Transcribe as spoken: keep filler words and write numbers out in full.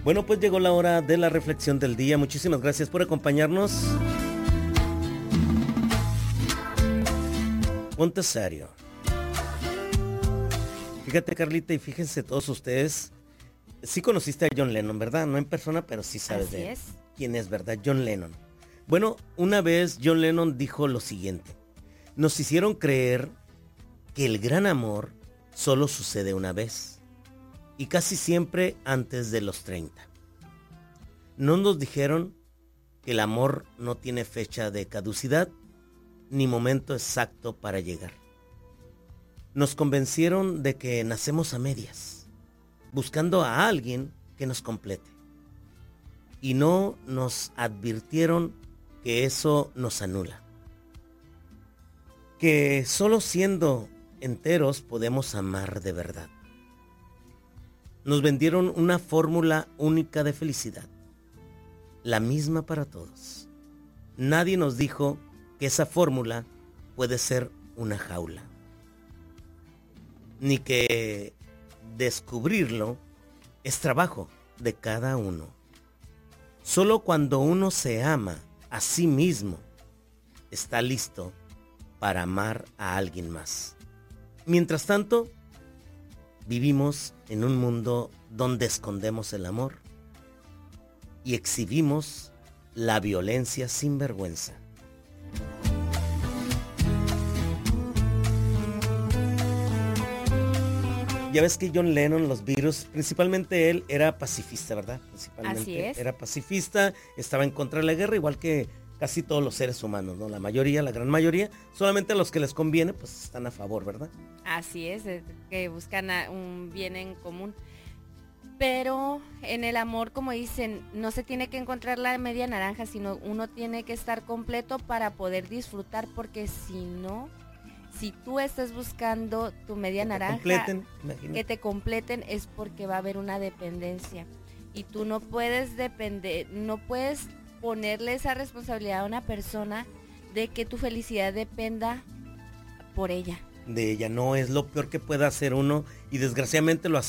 Bueno, pues llegó la hora de la reflexión del día. Muchísimas gracias por acompañarnos. Ponte serio. Fíjate, Carlita, y fíjense todos ustedes. Sí conociste a John Lennon, ¿verdad? No en persona, pero sí sabes Así de él. es. ¿Quién es, verdad? John Lennon. Bueno, una vez John Lennon dijo lo siguiente. Nos hicieron creer que el gran amor solo sucede una vez. Y casi siempre antes de los treinta. No nos dijeron que el amor no tiene fecha de caducidad ni momento exacto para llegar. Nos convencieron de que nacemos a medias, buscando a alguien que nos complete. Y no nos advirtieron que eso nos anula. Que solo siendo enteros podemos amar de verdad. Nos vendieron una fórmula única de felicidad, la misma para todos. Nadie nos dijo que esa fórmula puede ser una jaula, ni que descubrirlo es trabajo de cada uno. Solo cuando uno se ama a sí mismo, está listo para amar a alguien más. Mientras tanto, vivimos en un mundo donde escondemos el amor y exhibimos la violencia sin vergüenza. Ya ves que John Lennon, los Beatles, principalmente él era pacifista, ¿verdad? Principalmente Así es. Era pacifista, estaba en contra de la guerra, igual que casi todos los seres humanos, ¿no? La mayoría, la gran mayoría, solamente a los que les conviene, pues están a favor, ¿verdad? Así es, eh, que buscan a- un bien en común. Pero en el amor, como dicen, no se tiene que encontrar la media naranja, sino uno tiene que estar completo para poder disfrutar, porque si no, si tú estás buscando tu media Que te naranja, completen, imagínate. que te completen, es porque va a haber una dependencia. Y tú no puedes depender, no puedes ponerle esa responsabilidad a una persona de que tu felicidad dependa por ella. De ella no es lo peor que pueda hacer uno y desgraciadamente lo